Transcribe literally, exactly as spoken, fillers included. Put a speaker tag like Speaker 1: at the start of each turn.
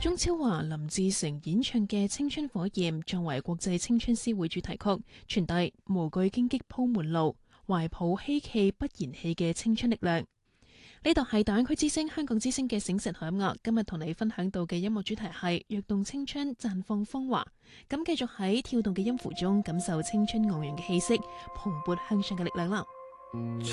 Speaker 1: 鐘超華、林志成演唱嘅《青春火焰》作為國際青春詩會主題曲，傳遞無懼荊棘鋪滿路，懷抱希冀不言棄嘅青春力量。呢度係大灣區之聲、香港之聲嘅醒晨好音樂，今日同你分享到嘅音樂主題係躍動青春，綻放風華。咁繼續喺跳動嘅音符中，感受青春昂揚嘅氣息，蓬勃向上嘅力量啦。